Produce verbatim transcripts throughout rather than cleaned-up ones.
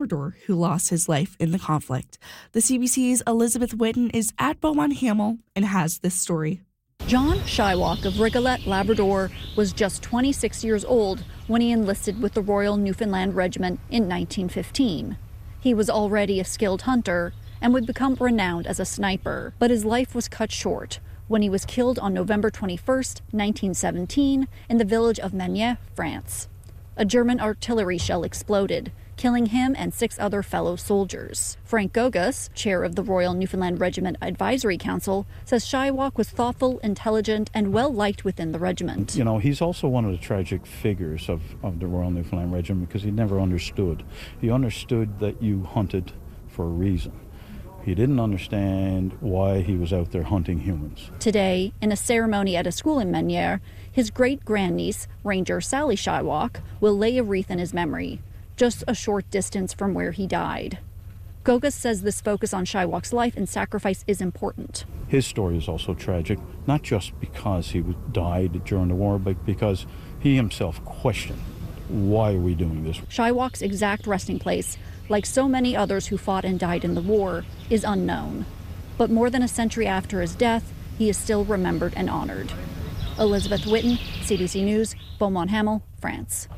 Labrador who lost his life in the conflict. The C B C's Elizabeth Whitten is at Beaumont Hamel and has this story. John Shywock of Rigolet, Labrador, was just twenty-six years old when he enlisted with the Royal Newfoundland Regiment in nineteen fifteen. He was already a skilled hunter and would become renowned as a sniper, but his life was cut short when he was killed on November twenty-first, nineteen seventeen, in the village of Magny, France. A German artillery shell exploded, killing him and six other fellow soldiers. Frank Gogas, chair of the Royal Newfoundland Regiment Advisory Council, says Shywock was thoughtful, intelligent, and well-liked within the regiment. You know, he's also one of the tragic figures of, of the Royal Newfoundland Regiment because he never understood. He understood that you hunted for a reason. He didn't understand why he was out there hunting humans. Today, in a ceremony at a school in Magny, his great-grandniece, Ranger Sally Shywock, will lay a wreath in his memory, just a short distance from where he died. Gogas says this focus on Shywock's life and sacrifice is important. His story is also tragic, not just because he died during the war, but because he himself questioned, why are we doing this? Shywock's exact resting place, like so many others who fought and died in the war, is unknown. But more than a century after his death, he is still remembered and honored. Elizabeth Whitten, C B C News, Beaumont Hamel, France.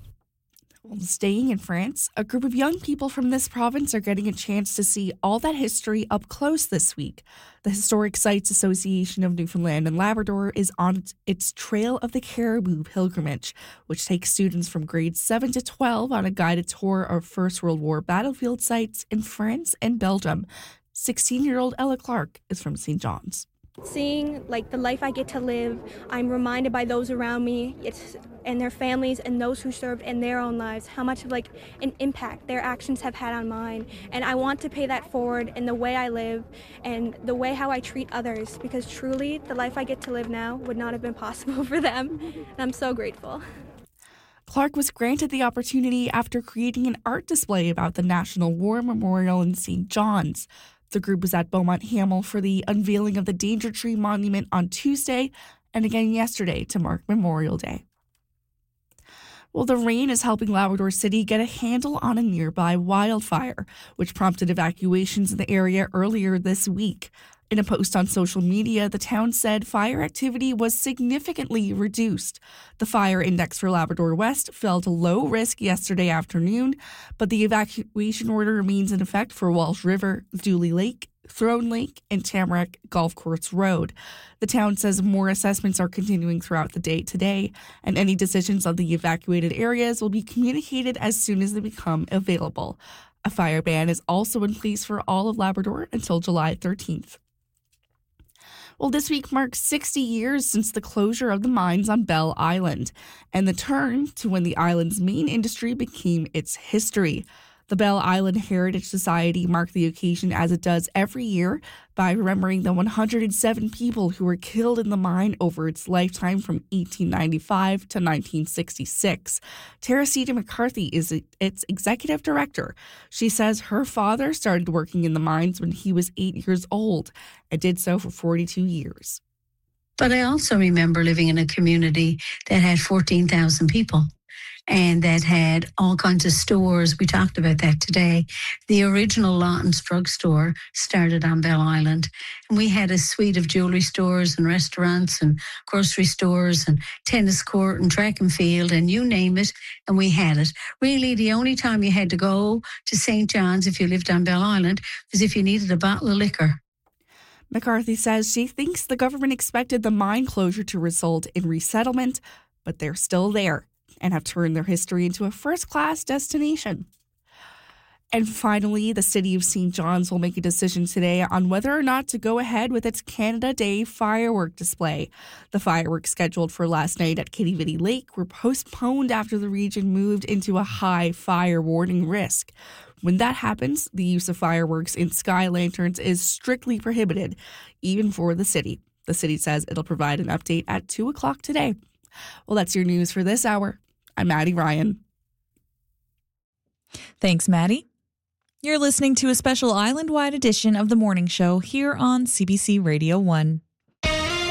Well, staying in France, a group of young people from this province are getting a chance to see all that history up close this week. The Historic Sites Association of Newfoundland and Labrador is on its Trail of the Caribou pilgrimage, which takes students from grades seven to twelve on a guided tour of First World War battlefield sites in France and Belgium. sixteen-year-old Ella Clark is from Saint John's. Seeing like the life I get to live, I'm reminded by those around me it's, and their families and those who served in their own lives, how much of like an impact their actions have had on mine. And I want to pay that forward in the way I live and the way how I treat others, because truly the life I get to live now would not have been possible for them. And I'm so grateful. Clark was granted the opportunity after creating an art display about the National War Memorial in Saint John's. The group was at Beaumont Hamel for the unveiling of the Danger Tree Monument on Tuesday and again yesterday to mark Memorial Day. Well, the rain is helping Labrador City get a handle on a nearby wildfire, which prompted evacuations in the area earlier this week. In a post on social media, the town said fire activity was significantly reduced. The fire index for Labrador West fell to low risk yesterday afternoon, but the evacuation order remains in effect for Walsh River, Dooley Lake, Throne Lake, and Tamarack Golf Course Road. The town says more assessments are continuing throughout the day today, and any decisions on the evacuated areas will be communicated as soon as they become available. A fire ban is also in place for all of Labrador until July thirteenth. Well, this week marks sixty years since the closure of the mines on Bell Island and the turn to when the island's main industry became its history. The Bell Island Heritage Society marked the occasion as it does every year by remembering the one hundred seven people who were killed in the mine over its lifetime from eighteen ninety-five to nineteen sixty-six. Teresita McCarthy is its executive director. She says her father started working in the mines when he was eight years old and did so for forty-two years. But I also remember living in a community that had fourteen thousand people. And that had all kinds of stores. We talked about that today. The original Lawton's drugstore started on Bell Island. And we had a suite of jewelry stores and restaurants and grocery stores and tennis court and track and field and you name it, and we had it. Really, the only time you had to go to Saint John's if you lived on Bell Island was if you needed a bottle of liquor. McCarthy says she thinks the government expected the mine closure to result in resettlement, but they're still there and have turned their history into a first-class destination. And finally, the city of Saint John's will make a decision today on whether or not to go ahead with its Canada Day firework display. The fireworks scheduled for last night at Kitty Vitty Lake were postponed after the region moved into a high fire warning risk. When that happens, the use of fireworks in sky lanterns is strictly prohibited, even for the city. The city says it'll provide an update at two o'clock today. Well, that's your news for this hour. I'm Maddie Ryan. Thanks, Maddie. You're listening to a special island-wide edition of The Morning Show here on C B C Radio one.